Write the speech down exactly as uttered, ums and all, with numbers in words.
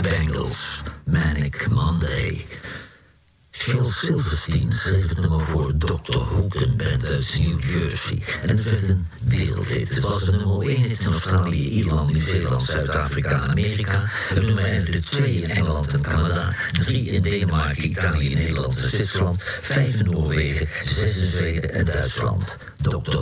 Bangles, Manic Monday. Shel Silverstein schreef het nummer voor doctor Hook, een band uit New Jersey. En het werd een wereldhit. Het was een nummer één hit in Australië, Ierland, Nieuw-Zeeland, Zuid-Afrika en Amerika. Het nummer eindigde twee in Engeland en Canada, drie in Denemarken, Italië, Nederland en Zwitserland, vijf in Noorwegen, zes in Zweden en Duitsland. dokter